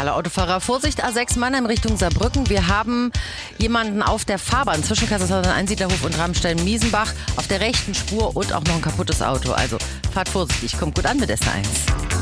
Hallo Autofahrer, Vorsicht, A6 Mannheim Richtung Saarbrücken. Wir haben jemanden auf der Fahrbahn zwischen Kaiserslautern, Einsiedlerhof und Ramstein-Miesenbach auf der rechten Spur und auch noch ein kaputtes Auto. Also fahrt vorsichtig, kommt gut an mit SR1.